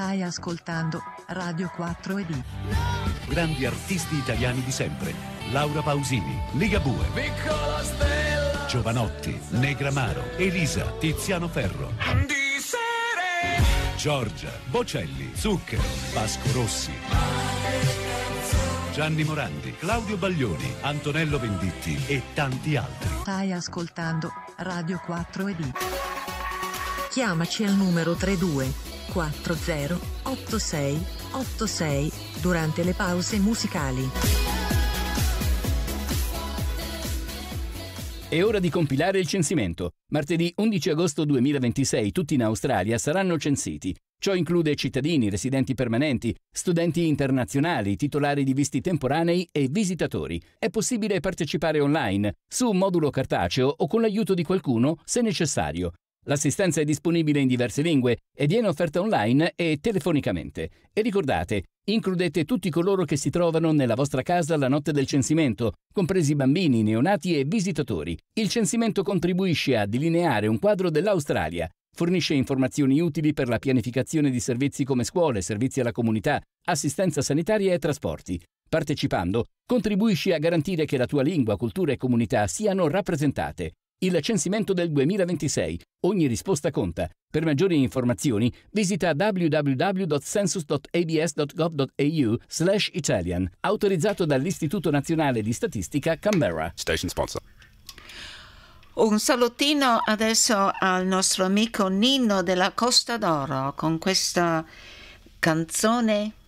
Stai ascoltando Radio 4ED. Grandi artisti italiani di sempre. Laura Pausini, Ligabue, Piccola stella, Giovanotti, Negramaro, Elisa, Tiziano Ferro, di sere, Giorgia, Bocelli, Zucchero, Vasco Rossi, Gianni Morandi, Claudio Baglioni, Antonello Venditti e tanti altri. Stai ascoltando Radio 4ED. Chiamaci al numero 32 40 86 86 durante le pause musicali. È ora di compilare il censimento. Martedì 11 agosto 2026 tutti in Australia saranno censiti. Ciò include cittadini, residenti permanenti, studenti internazionali, titolari di visti temporanei e visitatori. È possibile partecipare online, su un modulo cartaceo o con l'aiuto di qualcuno se necessario. L'assistenza è disponibile in diverse lingue e viene offerta online e telefonicamente. E ricordate, includete tutti coloro che si trovano nella vostra casa la notte del censimento, compresi bambini, neonati e visitatori. Il censimento contribuisce a delineare un quadro dell'Australia, fornisce informazioni utili per la pianificazione di servizi come scuole, servizi alla comunità, assistenza sanitaria e trasporti. Partecipando, contribuisci a garantire che la tua lingua, cultura e comunità siano rappresentate. Il censimento del 2026. Ogni risposta conta. Per maggiori informazioni visita www.census.abs.gov.au/Italian. Autorizzato dall'Istituto Nazionale di Statistica Canberra. Station sponsor. Un salutino adesso al nostro amico Nino della Costa d'Oro con questa canzone